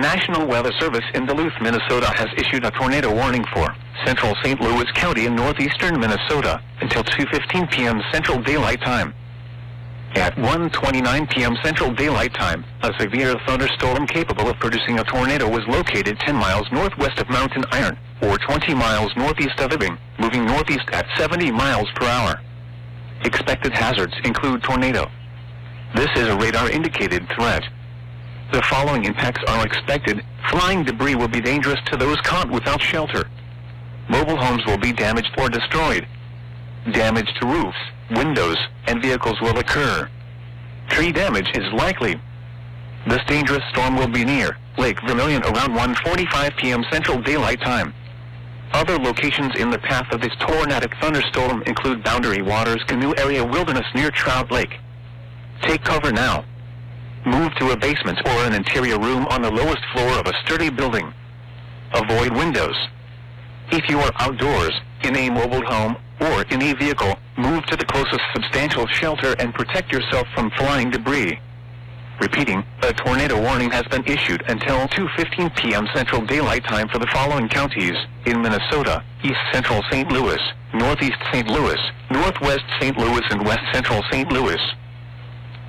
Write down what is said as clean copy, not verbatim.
National Weather Service in Duluth, Minnesota has issued a tornado warning for central St. Louis County in northeastern Minnesota until 2:15 p.m. Central Daylight Time. At 1:29 p.m. Central Daylight Time, a severe thunderstorm capable of producing a tornado was located 10 miles northwest of Mountain Iron, or 20 miles northeast of Hibbing, moving northeast at 70 miles per hour. Expected hazards include tornado. This is a radar-indicated threat. The following impacts are expected. Flying debris will be dangerous to those caught without shelter. Mobile homes will be damaged or destroyed. Damage to roofs, windows, and vehicles will occur. Tree damage is likely. This dangerous storm will be near Lake Vermilion around 1:45 p.m. Central Daylight Time. Other locations in the path of this tornadic thunderstorm include Boundary Waters Canoe Area Wilderness near Trout Lake. Take cover now. Move to a basement or an interior room on the lowest floor of a sturdy building. Avoid windows. If you are outdoors, in a mobile home, or in a vehicle, move to the closest substantial shelter and protect yourself from flying debris. Repeating, a tornado warning has been issued until 2:15 p.m. Central Daylight Time for the following counties in Minnesota: East Central St. Louis, Northeast St. Louis, Northwest St. Louis, and West Central St. Louis.